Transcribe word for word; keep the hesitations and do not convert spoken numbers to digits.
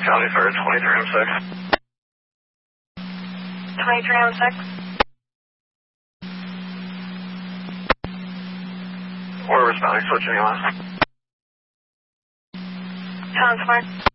County Fair, twenty-three oh six. twenty-three oh six. We're responding, switching last. Sounds smart.